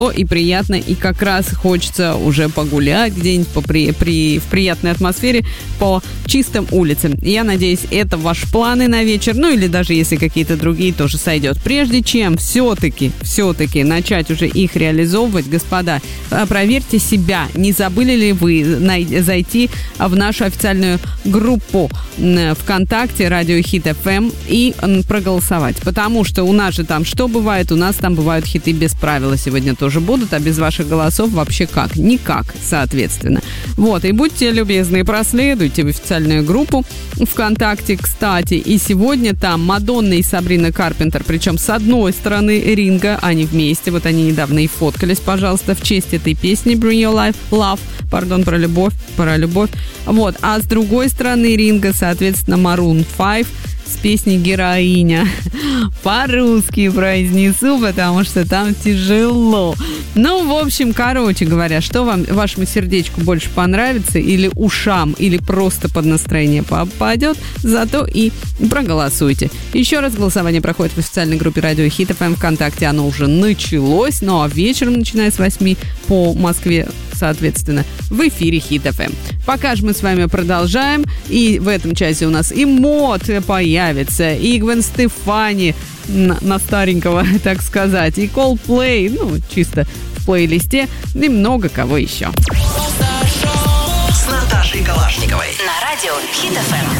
и приятно, и как раз хочется уже погулять где-нибудь в приятной атмосфере по чистым улицам. Я надеюсь, это ваши планы на вечер, ну или даже если какие-то другие, тоже сойдет. Прежде чем все-таки начать уже их реализовывать, господа, проверьте себя, не забыли ли вы зайти в нашу официальную группу ВКонтакте Радио Хит FM и проголосовать, потому что у нас же там что бывает? У нас там бывают хиты без правила сегодня тоже будут, а без ваших голосов вообще как? Никак, соответственно. Вот, и будьте любезны, проследуйте в официальную группу ВКонтакте, кстати, и сегодня там Мадонна и Сабрина Карпентер, причем с одной стороны Ринго, они вместе, вот они недавно и фоткались, пожалуйста, в честь этой песни Bring Your Life, Love, про любовь, вот, а с другой стороны Ринго, соответственно, Maroon 5 с песней «Героиня». По-русски произнесу, потому что там тяжело. Ну, в общем, короче говоря, что вам, вашему сердечку больше понравится, или ушам, или просто под настроение попадет, зато и проголосуйте. Еще раз голосование проходит в официальной группе Радио Хит FM ВКонтакте. Оно уже началось, ну а вечером, начиная с 8 по Москве, соответственно, в эфире Хит FM. Пока же мы с вами продолжаем, и в этом часе у нас и мод появится, и Гвен Стефани на старенького, так сказать, и Coldplay, ну, чисто в плейлисте, и много кого еще. С Наташей Калашниковой на Радио Хит FM.